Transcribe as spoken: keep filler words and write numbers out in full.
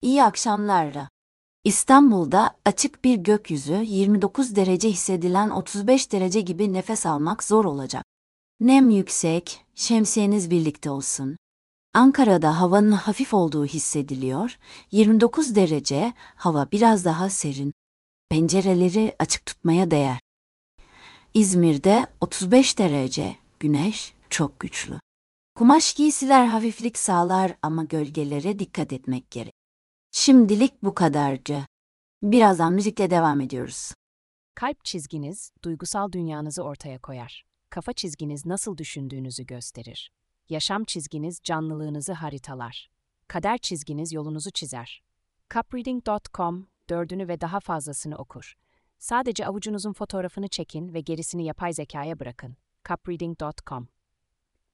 İyi akşamlar. İstanbul'da açık bir gökyüzü, yirmi dokuz derece hissedilen otuz beş derece gibi nefes almak zor olacak. Nem yüksek, şemsiyeniz birlikte olsun. Ankara'da havanın hafif olduğu hissediliyor, yirmi dokuz derece, hava biraz daha serin. Pencereleri açık tutmaya değer. İzmir'de otuz beş derece, güneş çok güçlü. Kumaş giysiler hafiflik sağlar ama gölgelere dikkat etmek gerek. Şimdilik bu kadarcı. Birazdan müzikle devam ediyoruz. Kalp çizginiz, duygusal dünyanızı ortaya koyar. Kafa çizginiz nasıl düşündüğünüzü gösterir. Yaşam çizginiz canlılığınızı haritalar. Kader çizginiz yolunuzu çizer. cupreading nokta com dördünü ve daha fazlasını okur. Sadece avucunuzun fotoğrafını çekin ve gerisini yapay zekaya bırakın. cupreading nokta com